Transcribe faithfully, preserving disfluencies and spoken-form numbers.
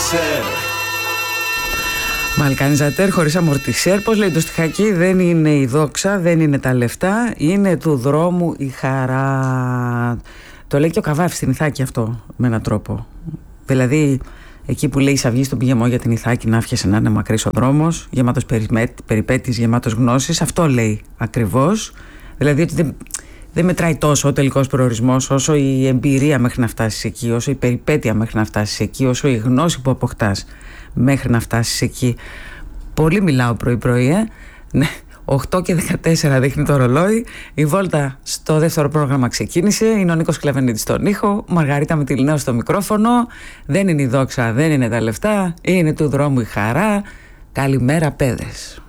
αμορτισέρ. Μαλκανιζατέρ χωρίς αμορτισέρ. Πώς λέει το στιχάκι? Δεν είναι η δόξα, δεν είναι τα λεφτά, είναι του δρόμου η χαρά. Το λέει και ο Καβάφης στην Ιθάκη αυτό με έναν τρόπο. Δηλαδή εκεί που λέει η Σαυγή στον πηγεμό για την Ιθάκη να άφιασε να είναι μακρύς ο δρόμος, γεμάτος περιπέτειες, γεμάτος γνώσεις. Αυτό λέει ακριβώς. Δηλαδή ότι δεν, δεν μετράει τόσο ο τελικός προορισμός όσο η εμπειρία μέχρι να φτάσεις εκεί, όσο η περιπέτεια μέχρι να φτάσεις εκεί, όσο η γνώση που αποκτάς μέχρι να φτάσεις εκεί. Πολύ μιλάω πρωί-πρωί, ε. Ναι. οκτώ και δεκατέσσερα δείχνει το ρολόι. Η βόλτα στο δεύτερο πρόγραμμα ξεκίνησε. Είναι ο Νίκος Κλαβενίτης στον ήχο, Μαργαρίτα Μητυλινέου στο μικρόφωνο. Δεν είναι η δόξα, δεν είναι τα λεφτά, είναι του δρόμου η χαρά. Καλημέρα παιδες.